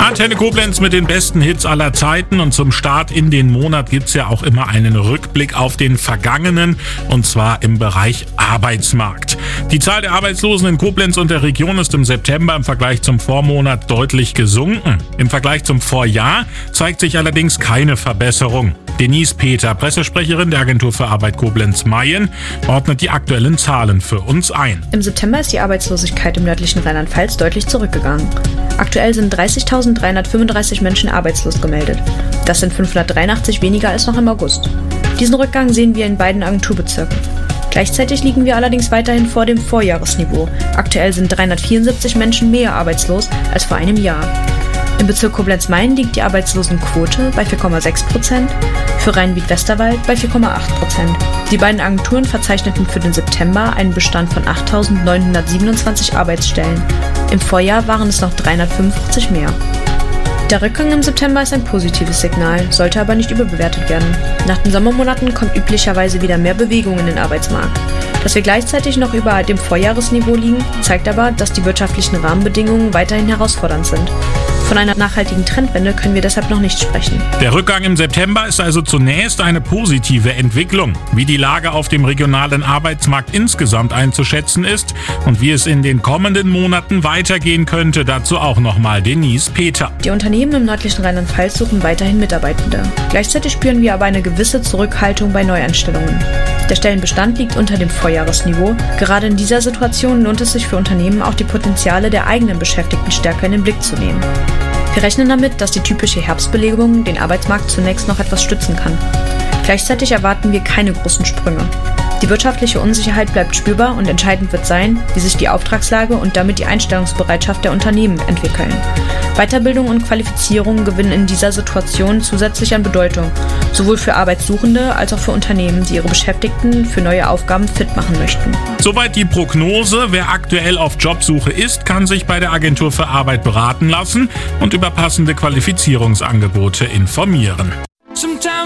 Antenne Koblenz mit den besten Hits aller Zeiten, und zum Start in den Monat gibt's ja auch immer einen Rückblick auf den vergangenen, und zwar im Bereich Arbeitsmarkt. Die Zahl der Arbeitslosen in Koblenz und der Region ist im September im Vergleich zum Vormonat deutlich gesunken. Im Vergleich zum Vorjahr zeigt sich allerdings keine Verbesserung. Denise Peter, Pressesprecherin der Agentur für Arbeit Koblenz-Mayen, ordnet die aktuellen Zahlen für uns ein. Im September ist die Arbeitslosigkeit im nördlichen Rheinland-Pfalz deutlich zurückgegangen. Aktuell sind 30.335 Menschen arbeitslos gemeldet. Das sind 583 weniger als noch im August. Diesen Rückgang sehen wir in beiden Agenturbezirken. Gleichzeitig liegen wir allerdings weiterhin vor dem Vorjahresniveau. Aktuell sind 374 Menschen mehr arbeitslos als vor einem Jahr. Im Bezirk Koblenz-Mayen liegt die Arbeitslosenquote bei 4,6%, für Rhein-Wied-Westerwald bei 4,8%. Die beiden Agenturen verzeichneten für den September einen Bestand von 8.927 Arbeitsstellen. Im Vorjahr waren es noch 355 mehr. Der Rückgang im September ist ein positives Signal, sollte aber nicht überbewertet werden. Nach den Sommermonaten kommt üblicherweise wieder mehr Bewegung in den Arbeitsmarkt. Dass wir gleichzeitig noch über dem Vorjahresniveau liegen, zeigt aber, dass die wirtschaftlichen Rahmenbedingungen weiterhin herausfordernd sind. Von einer nachhaltigen Trendwende können wir deshalb noch nicht sprechen. Der Rückgang im September ist also zunächst eine positive Entwicklung. Wie die Lage auf dem regionalen Arbeitsmarkt insgesamt einzuschätzen ist und wie es in den kommenden Monaten weitergehen könnte, dazu auch nochmal Denise Peter. Die Unternehmen im nördlichen Rheinland-Pfalz suchen weiterhin Mitarbeitende. Gleichzeitig spüren wir aber eine gewisse Zurückhaltung bei Neueinstellungen. Der Stellenbestand liegt unter dem Vorjahresniveau. Gerade in dieser Situation lohnt es sich für Unternehmen, auch die Potenziale der eigenen Beschäftigten stärker in den Blick zu nehmen. Wir rechnen damit, dass die typische Herbstbelegung den Arbeitsmarkt zunächst noch etwas stützen kann. Gleichzeitig erwarten wir keine großen Sprünge. Die wirtschaftliche Unsicherheit bleibt spürbar und entscheidend wird sein, wie sich die Auftragslage und damit die Einstellungsbereitschaft der Unternehmen entwickeln. Weiterbildung und Qualifizierung gewinnen in dieser Situation zusätzlich an Bedeutung, sowohl für Arbeitssuchende als auch für Unternehmen, die ihre Beschäftigten für neue Aufgaben fit machen möchten. Soweit die Prognose. Wer aktuell auf Jobsuche ist, kann sich bei der Agentur für Arbeit beraten lassen und über passende Qualifizierungsangebote informieren.